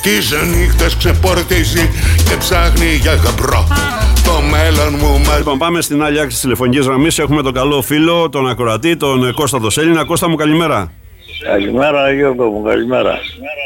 Τις νύχτες ξεπορτίζει και ψάχνει για γαμπρό. Το μέλλον μου Λοιπόν, πάμε στην άλλη άκρη της τηλεφωνικής γραμμής. Έχουμε τον καλό φίλο, τον ακροατή, τον Κώστα το Σέλινα. Κώστα μου, καλημέρα. Καλημέρα Γιώργο μου, καλημέρα.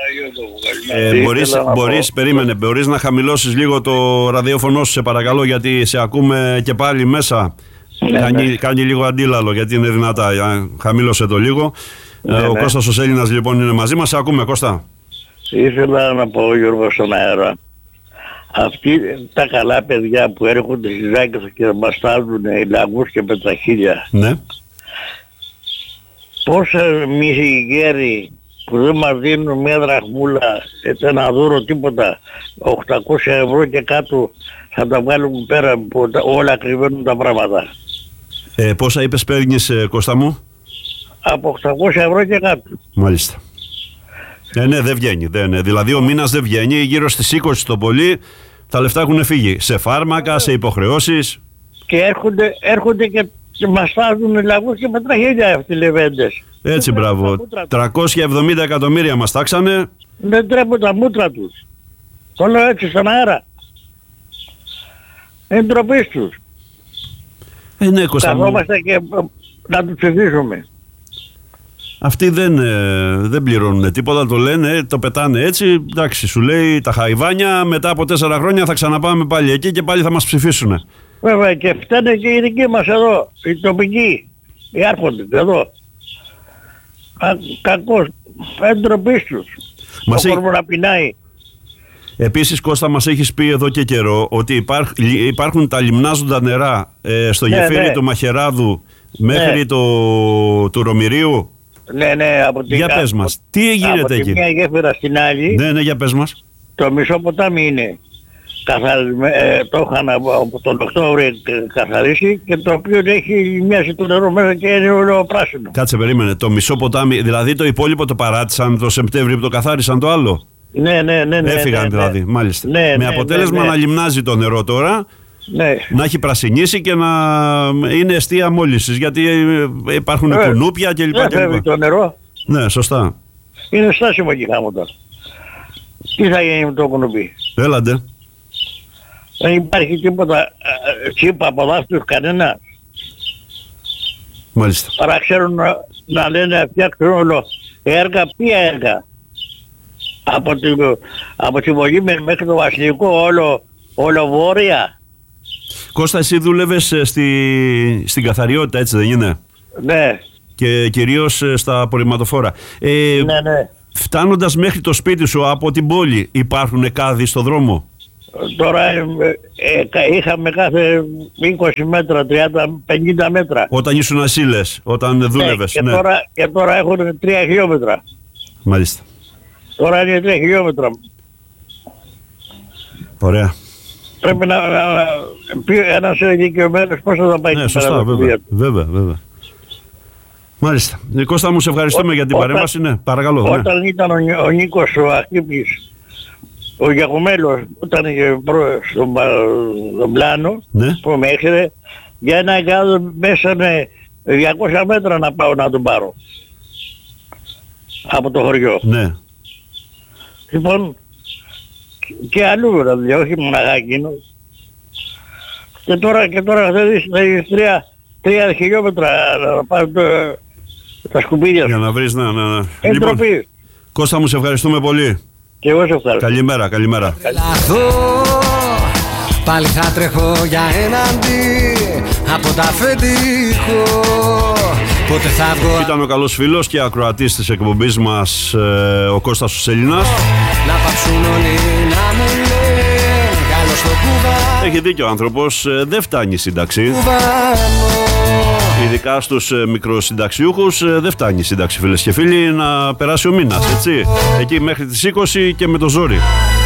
Μπορείς να χαμηλώσεις λίγο το ραδιόφωνο σου, σε παρακαλώ, γιατί σε ακούμε και πάλι μέσα. Κάνει λίγο αντίλαλο, γιατί είναι δυνατά. Χαμήλωσε το λίγο. Ο Κώστας ο Σέλινας λοιπόν είναι μαζί μας. Σε ακούμε, Κώστα. Ήθελα να πω, Γιώργο, στον αέρα. Αυτοί τα καλά παιδιά που έρχονται στις Ζάκες και μας στάλουν λαγούς και πετραχίλια. Ναι. Πώς εμείς οι γέροι που δεν μας δίνουν μια δραχμούλα, ένα δώρο, τίποτα, 800 ευρώ και κάτω, θα τα βγάλουν πέρα που όλα κρυβαίνουν τα πράγματα. Πόσα είπες παίρνεις, Κώστα μου? Από 800 ευρώ και κάτω. Μάλιστα. Ναι, δεν βγαίνει. Δηλαδή ο μήνας δεν βγαίνει, γύρω στις 20 το πολύ τα λεφτά έχουν φύγει. Σε φάρμακα, σε υποχρεώσεις. Και έρχονται και μας φάζουν λαγούς και πετραχίλια αυτοί οι λεβέντες. Έτσι, μπράβο. 370 εκατομμύρια μας τάξανε. Δεν τρέπουν τα μούτρα τους. Το λέω έτσι στον αέρα. Είναι ντροπή τους. Ναι, Κώστα μου. Καθόμαστε και να τους ψηφίσουμε. Αυτοί δεν πληρώνουν τίποτα, το λένε, το πετάνε έτσι. Εντάξει, σου λέει τα χαϊβάνια, μετά από 4 χρόνια θα ξαναπάμε πάλι εκεί και πάλι θα μας ψηφίσουν. Βέβαια, και φταίνε και οι δικοί μας εδώ, οι τοπικοί, οι άρχοντες εδώ. Κακός, εντροπής τους. Ο κόσμος να πεινάει. Επίσης, Κώστα, μας έχεις πει εδώ και καιρό ότι υπάρχουν τα λιμνάζοντα νερά στο γεφύρι του Μαχαιράδου μέχρι του Ρωμηρίου. Ναι, από την... Για πες μας, τι γίνεται εκεί? Από τη μια γέφυρα στην άλλη. Ναι, για πες μας. Το μισό ποτάμι είναι το είχαν από τον Οκτώβριο καθαρίσει και το οποίο έχει μοιάσει το νερό μέσα και είναι όλο πράσινο. Κάτσε, περίμενε. Το μισό ποτάμι, δηλαδή το υπόλοιπο το παράτησαν το Σεπτέμβριο που το καθάρισαν το άλλο? Ναι. Έφυγαν δηλαδή, μάλιστα. Με αποτέλεσμα να λιμνάζει το νερό τώρα, να έχει πρασινίσει και να είναι εστία μόλυνσης, γιατί υπάρχουν κουνούπια κλπ. Δεν φεύγει το νερό. Ναι, σωστά. Είναι στάσιμο εκεί χάμωτα. Τι θα γίνει με το κουνούπι? Έλαντε. Δεν υπάρχει τίποτα τσίπα από δάφτους κανένα. Μάλιστα. Παρά ξέρουν να λένε να φτιάξουν όλο έργα. Ποια έργα? Από τη Βολή μέχρι το Βασιλικό όλο βόρεια. Κώστα, εσύ δούλευες στην καθαριότητα, έτσι δεν είναι? Ναι. Και κυρίως στα απορριμματοφόρα. Ναι. Φτάνοντας μέχρι το σπίτι σου από την πόλη, υπάρχουν κάδοι στο δρόμο? Τώρα είχαμε κάθε 20 μέτρα, 30, 50 μέτρα. Όταν ήσουν ασύλες, όταν δούλευες. Και τώρα έχουν 3 χιλιόμετρα. Μάλιστα. Τώρα είναι 3 χιλιόμετρα. Ωραία. Πρέπει να πει ένας δικαιωμένος πώς θα πάει. Ναι, σωστά, βέβαια. Μάλιστα. Κώστα μου, σε ευχαριστούμε για την παρέμβαση. Ναι, παρακαλώ. Όταν ήταν ο Νίκος ο Αχίπης, ο Γιακομέλος, όταν είχε στον πλάνο, που με έξερε, για ένα εγκάδο μέσα με 200 μέτρα να πάω να τον πάρω. Από το χωριό. Ναι. Λοιπόν, και αλλού δηλαδή, όχι μοναχά εκείνο. Και τώρα θα δεις 3 χιλιόμετρα να πάρω τα σκουπίδια. Για να βρεις, ναι. Λοιπόν, Κώστα μου, σε ευχαριστούμε πολύ. Και εγώ σε ευχαριστώ. Καλημέρα. Πάλι θα τρέχω για έναντι από τα αφεντικό. Πότε θα βγω? Ήταν ο καλός φίλος και ακροατής της εκπομπής μας, ο Κώστας ο Σέλινας. Να πάψουν όλοι να μου λένε καλώς στο κουβά. Έχει δίκιο ο άνθρωπος, δεν φτάνει η σύνταξη. Ειδικά στους μικροσυνταξιούχους δεν φτάνει η σύνταξη, φίλες και φίλοι, να περάσει ο μήνας, έτσι. Εκεί μέχρι τις 20 και με το ζόρι.